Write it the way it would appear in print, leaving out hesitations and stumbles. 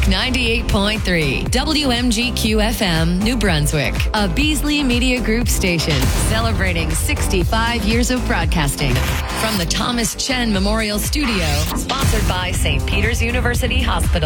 98.3, WMGQ FM, New Brunswick, a Beasley Media Group station celebrating 65 years of broadcasting. From the Thomas Chen Memorial Studio, sponsored by St. Peter's University Hospital.